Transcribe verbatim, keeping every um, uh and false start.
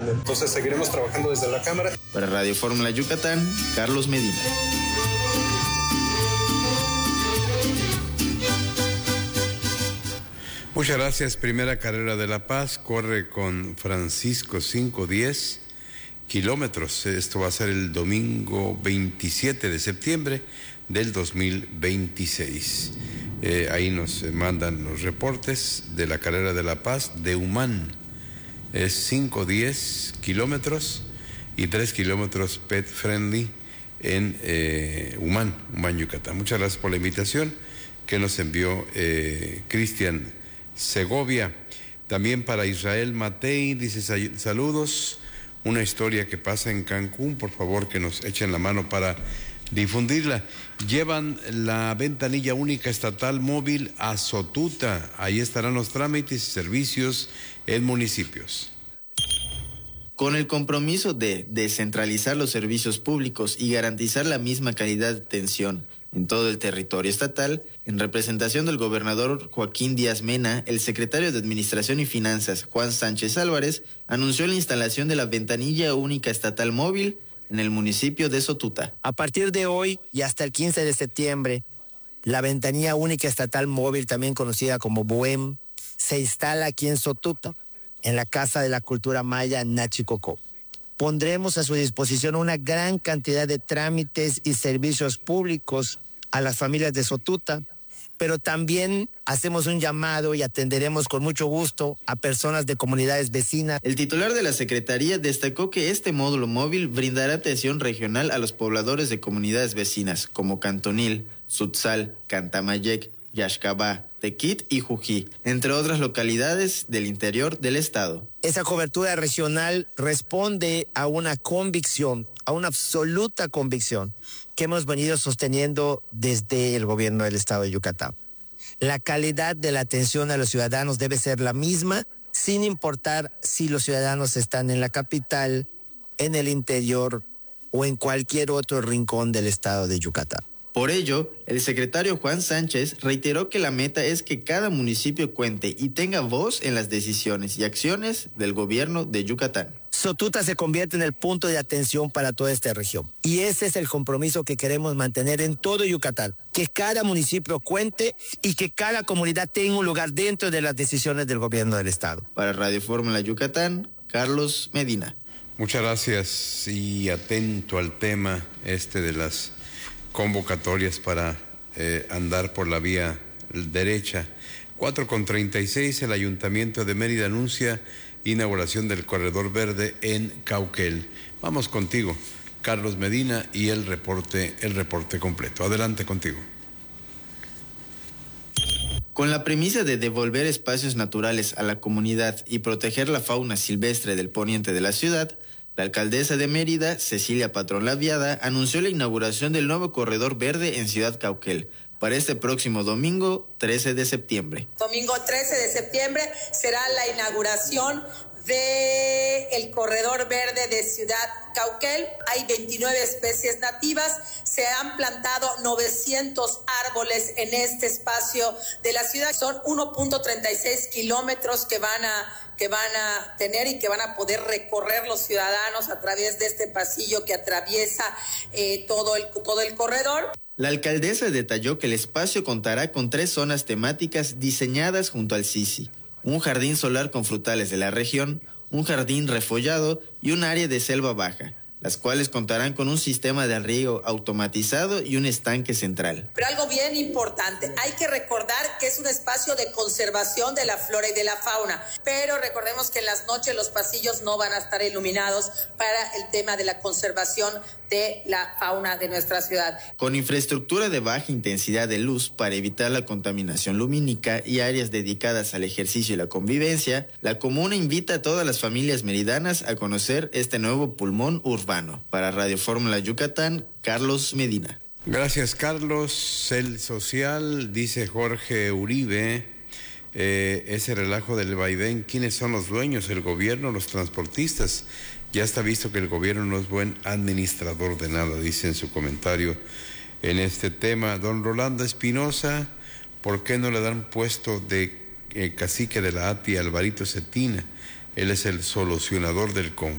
grande. Entonces seguiremos trabajando desde la Cámara. Para Radio Fórmula Yucatán, Carlos Medina. Muchas gracias. Primera carrera de La Paz corre con Francisco cinco diez kilómetros. Esto va a ser el domingo veintisiete de septiembre del dos mil veintiséis. Eh, ahí nos mandan los reportes de la carrera de La Paz de Humán. Es cinco diez kilómetros y tres kilómetros pet friendly en eh, Humán, Humán, Yucatán. Muchas gracias por la invitación que nos envió eh, Cristian Segovia. También para Israel Matei, dice saludos, una historia que pasa en Cancún, por favor que nos echen la mano para difundirla. Llevan la ventanilla única estatal móvil a Sotuta, ahí estarán los trámites y servicios en municipios. Con el compromiso de descentralizar los servicios públicos y garantizar la misma calidad de atención en todo el territorio estatal, en representación del gobernador Joaquín Díaz Mena, el secretario de Administración y Finanzas, Juan Sánchez Álvarez, anunció la instalación de la ventanilla única estatal móvil en el municipio de Sotuta. A partir de hoy y hasta el quince de septiembre, la ventanilla única estatal móvil, también conocida como BOEM, se instala aquí en Sotuta, en la Casa de la Cultura Maya Nachicocó. Pondremos a su disposición una gran cantidad de trámites y servicios públicos a las familias de Sotuta, pero también hacemos un llamado y atenderemos con mucho gusto a personas de comunidades vecinas. El titular de la Secretaría destacó que este módulo móvil brindará atención regional a los pobladores de comunidades vecinas como Cantonil, Sutzal, Cantamayec, Yaxcabá, Tequit y Jují, entre otras localidades del interior del estado. Esa cobertura regional responde a una convicción, a una absoluta convicción que hemos venido sosteniendo desde el gobierno del estado de Yucatán. La calidad de la atención a los ciudadanos debe ser la misma, sin importar si los ciudadanos están en la capital, en el interior o en cualquier otro rincón del estado de Yucatán. Por ello, el secretario Juan Sánchez reiteró que la meta es que cada municipio cuente y tenga voz en las decisiones y acciones del gobierno de Yucatán. Sotuta se convierte en el punto de atención para toda esta región. Y ese es el compromiso que queremos mantener en todo Yucatán. Que cada municipio cuente y que cada comunidad tenga un lugar dentro de las decisiones del gobierno del estado. Para Radio Fórmula Yucatán, Carlos Medina. Muchas gracias y atento al tema este de las convocatorias para eh, andar por la vía derecha. cuatro con treinta y seis, el Ayuntamiento de Mérida anuncia inauguración del Corredor Verde en Cauquel. Vamos contigo, Carlos Medina, y el reporte, el reporte completo. Adelante contigo. Con la premisa de devolver espacios naturales a la comunidad y proteger la fauna silvestre del poniente de la ciudad, la alcaldesa de Mérida, Cecilia Patrón Laviada, anunció la inauguración del nuevo Corredor Verde en Ciudad Cauquel para este próximo domingo trece de septiembre. Domingo trece de septiembre será la inauguración del Corredor Verde de Ciudad Cauquel. Hay veintinueve especies nativas, se han plantado novecientos árboles en este espacio de la ciudad. Son uno punto treinta y seis kilómetros que van a que van a tener y que van a poder recorrer los ciudadanos a través de este pasillo que atraviesa eh, todo el todo el corredor. La alcaldesa detalló que el espacio contará con tres zonas temáticas diseñadas junto al Sisi: un jardín solar con frutales de la región, un jardín refollado y un área de selva baja, las cuales contarán con un sistema de riego automatizado y un estanque central. Pero algo bien importante, hay que recordar que es un espacio de conservación de la flora y de la fauna, pero recordemos que en las noches los pasillos no van a estar iluminados para el tema de la conservación de la fauna de nuestra ciudad. Con infraestructura de baja intensidad de luz para evitar la contaminación lumínica y áreas dedicadas al ejercicio y la convivencia, la comuna invita a todas las familias meridanas a conocer este nuevo pulmón urbano. Para Radio Fórmula Yucatán, Carlos Medina. Gracias, Carlos. El social, dice Jorge Uribe, eh, ese relajo del vaivén, ¿quiénes son los dueños? ¿El gobierno, los transportistas? Ya está visto que el gobierno no es buen administrador de nada, dice en su comentario en este tema. Don Rolando Espinosa, ¿por qué no le dan puesto de eh, cacique de la A T I a Alvarito Cetina? Él es el solucionador del conflicto.